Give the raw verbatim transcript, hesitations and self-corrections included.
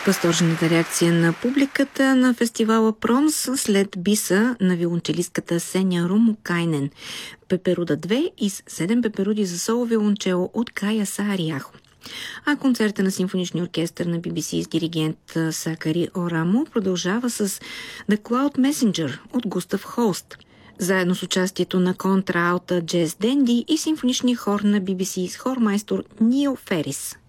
Възторжената реакция на публиката на фестивала Промс след биса на виолончелистката Сеня Румукайнен. Пеперуда две и седем пеперуди за соло виолончело от Кая Саариахо. А концерта на симфоничния оркестър на Би Би Си с диригент Сакари Орамо продължава с The Cloud Messenger от Густав Холст, заедно с участието на контраалта Джес Денди и симфоничния хор на Би Би Си с хормайстор Нио Ферис.